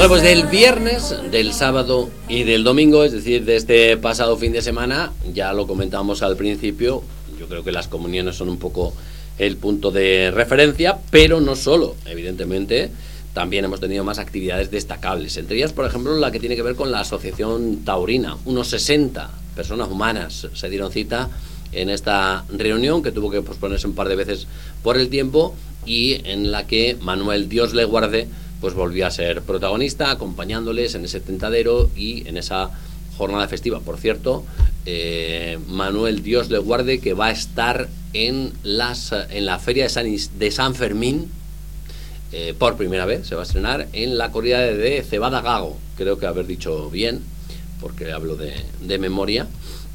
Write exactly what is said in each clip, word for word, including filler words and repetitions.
Bueno, pues del viernes, del sábado y del domingo, es decir, de este pasado fin de semana, ya lo comentamos al principio, yo creo que las comuniones son un poco el punto de referencia, pero no solo, evidentemente, también hemos tenido más actividades destacables, entre ellas, por ejemplo, la que tiene que ver con la Asociación Taurina. Unos sesenta personas humanas se dieron cita en esta reunión, que tuvo que posponerse un par de veces por el tiempo, y en la que Manuel, Dios le guarde, pues volvió a ser protagonista, acompañándoles en ese tentadero y en esa jornada festiva. Por cierto, eh, Manuel, Dios le guarde, que va a estar en, las, en la feria de San, de San Fermín, eh, por primera vez, se va a estrenar en la corrida de Cebada Gago, creo que haber dicho bien, porque hablo de, de memoria.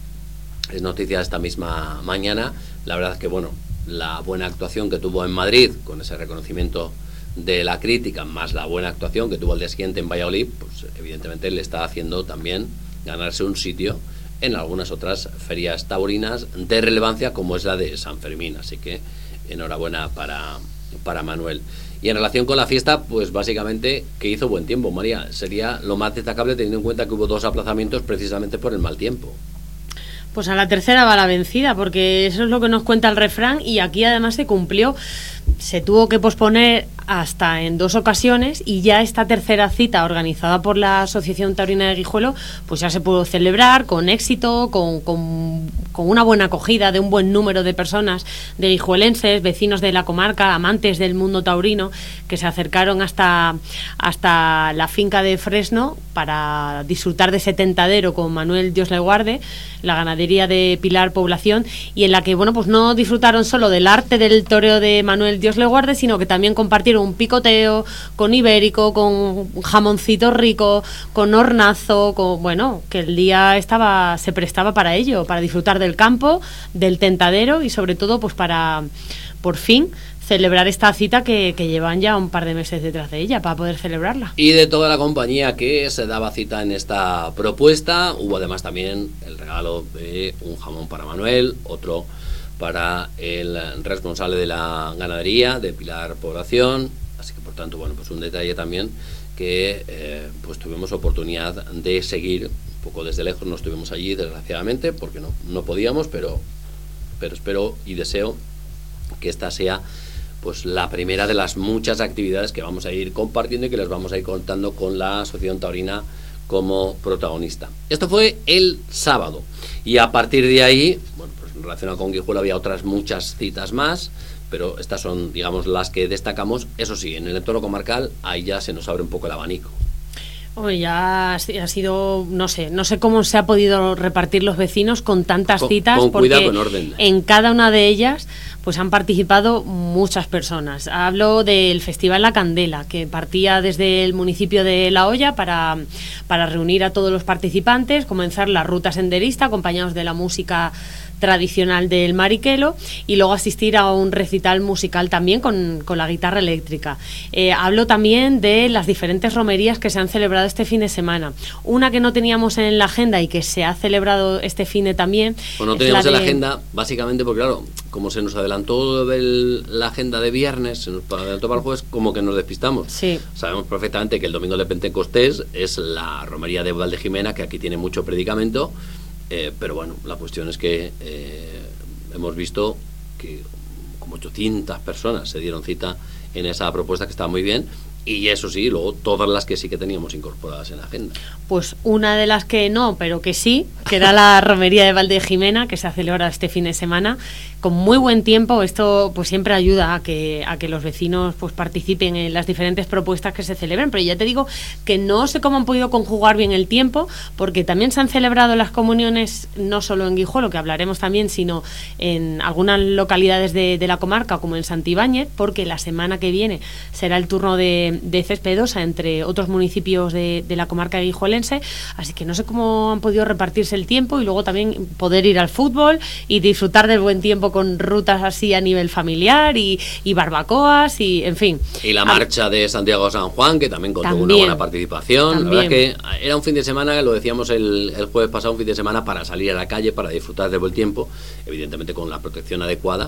Es noticia esta misma mañana. La verdad es que, bueno, la buena actuación que tuvo en Madrid, con ese reconocimiento de la crítica, más la buena actuación que tuvo el día siguiente en Valladolid, pues evidentemente le está haciendo también ganarse un sitio en algunas otras ferias taurinas de relevancia, como es la de San Fermín. Así que enhorabuena para, para Manuel. Y en relación con la fiesta, pues básicamente que hizo buen tiempo, María. Sería lo más destacable teniendo en cuenta que hubo dos aplazamientos precisamente por el mal tiempo. Pues a la tercera va la vencida, porque eso es lo que nos cuenta el refrán, y aquí además se cumplió. Se tuvo que posponer hasta en dos ocasiones, y ya esta tercera cita organizada por la Asociación Taurina de Guijuelo pues ya se pudo celebrar con éxito, con, con, con una buena acogida de un buen número de personas, de guijuelenses, vecinos de la comarca, amantes del mundo taurino, que se acercaron hasta, hasta la finca de Fresno para disfrutar de ese tentadero con Manuel, Dios le guarde, la ganadería de Pilar Población, y en la que bueno pues no disfrutaron solo del arte del toreo de Manuel, Dios le guarde, sino que también compartieron un picoteo con ibérico, con jamoncito rico, con hornazo, con, bueno, que el día estaba se prestaba para ello, para disfrutar del campo, del tentadero y sobre todo pues para, por fin, celebrar esta cita que, que llevan ya un par de meses detrás de ella para poder celebrarla. Y de toda la compañía que se daba cita en esta propuesta, hubo además también el regalo de un jamón para Manuel, otro para el responsable de la ganadería de Pilar Población. Así que por tanto, bueno, pues un detalle también que eh, pues tuvimos oportunidad de seguir un poco desde lejos. No estuvimos allí desgraciadamente porque no, no podíamos, pero, pero espero y deseo que esta sea pues la primera de las muchas actividades que vamos a ir compartiendo y que les vamos a ir contando con la Asociación Taurina como protagonista. Esto fue el sábado, y a partir de ahí, bueno, pues relacionado con Guijuelo había otras muchas citas más, pero estas son, digamos, las que destacamos. Eso sí, en el entorno comarcal ahí ya se nos abre un poco el abanico. Oye, ya ha sido, no sé, no sé cómo se ha podido repartir los vecinos con tantas con, citas, con porque cuidado, en orden. En cada una de ellas pues han participado muchas personas. Hablo del Festival La Candela, que partía desde el municipio de La Hoya para, para reunir a todos los participantes, comenzar la ruta senderista acompañados de la música tradicional del Mariquelo, y luego asistir a un recital musical también con, con la guitarra eléctrica. Eh, hablo también de las diferentes romerías que se han celebrado este fin de semana. Una que no teníamos en la agenda y que se ha celebrado este fin de también. Pues no teníamos la de... en la agenda, básicamente porque claro, como se nos adelantó el, la agenda de viernes, se nos adelantó para el jueves, como que nos despistamos. Sí. Sabemos perfectamente que el domingo de Pentecostés es la romería de Valdejimena, que aquí tiene mucho predicamento. Eh, pero bueno, la cuestión es que eh, hemos visto que como ochocientas personas se dieron cita en esa propuesta, que está muy bien, y eso sí, luego todas las que sí que teníamos incorporadas en la agenda. Pues una de las que no, pero que sí, que era la romería de Valdejimena, que se celebra este fin de semana, con muy buen tiempo. Esto pues siempre ayuda a que, a que los vecinos pues participen en las diferentes propuestas que se celebren, pero ya te digo que no sé cómo han podido conjugar bien el tiempo, porque también se han celebrado las comuniones no solo en Guijuelo, que hablaremos también, sino en algunas localidades de, de la comarca, como en Santibáñez, porque la semana que viene será el turno de, de Cespedosa, entre otros municipios de, de la comarca guijuelense. Así que no sé cómo han podido repartirse el tiempo y luego también poder ir al fútbol y disfrutar del buen tiempo con rutas así a nivel familiar y, y barbacoas y en fin. Y la marcha de Santiago San Juan, que también contó también, una buena participación. También. La verdad es que era un fin de semana, lo decíamos el, el jueves pasado, un fin de semana para salir a la calle, para disfrutar del buen tiempo, evidentemente con la protección adecuada.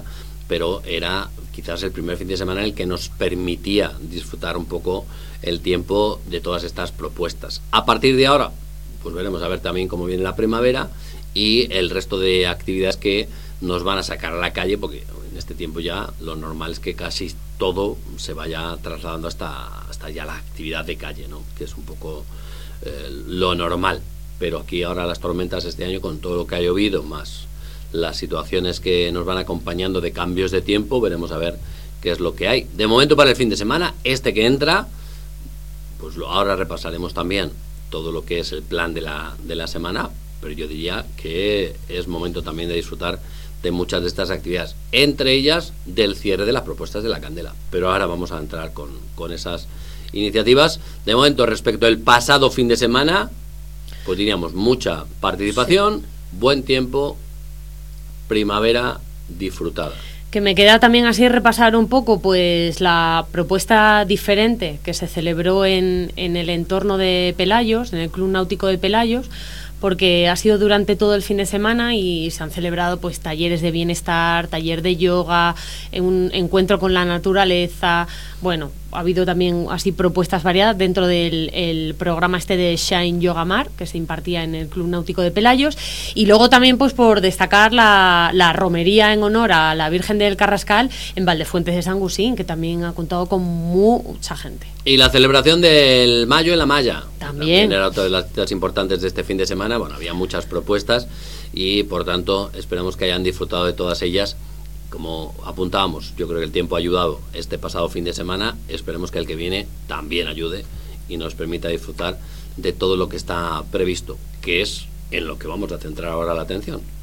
pero era quizás el primer fin de semana en el que nos permitía disfrutar un poco el tiempo de todas estas propuestas. A partir de ahora, pues veremos a ver también cómo viene la primavera y el resto de actividades que nos van a sacar a la calle, porque en este tiempo ya lo normal es que casi todo se vaya trasladando hasta, hasta ya la actividad de calle, ¿no? Que es un poco eh, lo normal. Pero aquí ahora las tormentas este año, con todo lo que ha llovido, más las situaciones que nos van acompañando de cambios de tiempo, veremos a ver qué es lo que hay. De momento, para el fin de semana, este que entra, pues lo, ahora repasaremos también todo lo que es el plan de la, de la semana, pero yo diría que es momento también de disfrutar de muchas de estas actividades, entre ellas del cierre de las propuestas de la Candela. Pero ahora vamos a entrar con, con esas iniciativas. De momento, respecto al pasado fin de semana, pues diríamos mucha participación, sí, buen tiempo, primavera disfrutada. Que me queda también así repasar un poco pues la propuesta diferente que se celebró en, en el entorno de Pelayos, en el Club Náutico de Pelayos, porque ha sido durante todo el fin de semana y se han celebrado pues talleres de bienestar, taller de yoga, un encuentro con la naturaleza. Bueno, ha habido también así propuestas variadas dentro del el programa este de Shine Yoga Mar, que se impartía en el Club Náutico de Pelayos. Y luego también pues por destacar la, la romería en honor a la Virgen del Carrascal en Valdefuentes de San Gusín, que también ha contado con mucha gente. Y la celebración del Mayo en la Malla también, también era otra de las actividades importantes de este fin de semana. Bueno, había muchas propuestas y por tanto esperamos que hayan disfrutado de todas ellas. Como apuntábamos, yo creo que el tiempo ha ayudado este pasado fin de semana, esperemos que el que viene también ayude y nos permita disfrutar de todo lo que está previsto, que es en lo que vamos a centrar ahora la atención.